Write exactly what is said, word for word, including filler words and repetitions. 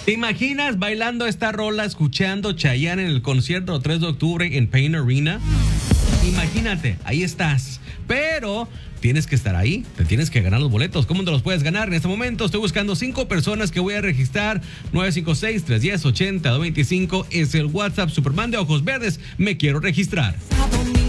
¿Te imaginas bailando esta rola, escuchando Chayanne en el concierto tres de octubre en Pain Arena? Imagínate, ahí estás. Pero tienes que estar ahí, te tienes que ganar los boletos. ¿Cómo te los puedes ganar? En este momento estoy buscando cinco personas que voy a registrar. nueve cinco seis, tres uno cero, ocho cero dos cinco es el WhatsApp. Superman de Ojos Verdes, me quiero registrar.